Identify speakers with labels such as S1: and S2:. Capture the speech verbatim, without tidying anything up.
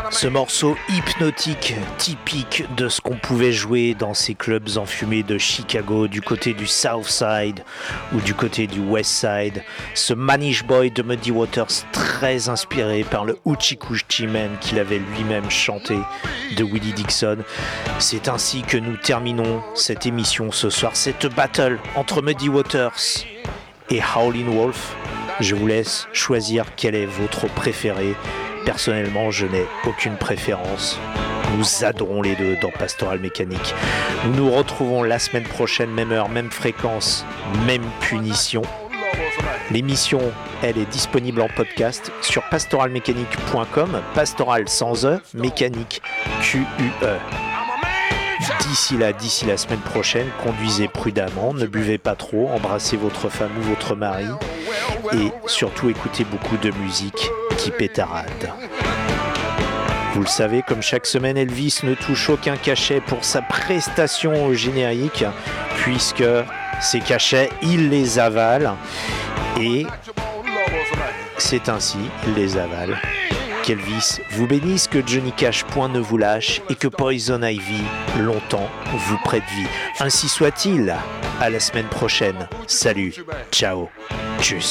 S1: Ce morceau hypnotique, typique de ce qu'on pouvait jouer dans ces clubs enfumés de Chicago, du côté du South Side ou du côté du West Side. Ce Manish Boy de Muddy Waters, très inspiré par le Hoochie Coochie Man qu'il avait lui-même chanté de Willie Dixon. C'est ainsi que nous terminons cette émission ce soir, cette battle entre Muddy Waters et Howlin' Wolf. Je vous laisse choisir quel est votre préféré. Personnellement, je n'ai aucune préférence. Nous adorons les deux dans Pastoral Mécanique. Nous nous retrouvons la semaine prochaine, même heure, même fréquence, même punition. L'émission, elle est disponible en podcast sur pastoral mécanique point com, pastoral sans E, mécanique Q U E. D'ici là, d'ici la semaine prochaine, conduisez prudemment, ne buvez pas trop, embrassez votre femme ou votre mari et surtout écoutez beaucoup de musique qui pétarade. Vous le savez, comme chaque semaine, Elvis ne touche aucun cachet pour sa prestation au générique, puisque ces cachets, il les avale, et c'est ainsi, il les avale. Qu'Elvis vous bénisse, que Johnny Cash point ne vous lâche, et que Poison Ivy, longtemps, vous prête vie. Ainsi soit-il. À la semaine prochaine. Salut, ciao, tchuss.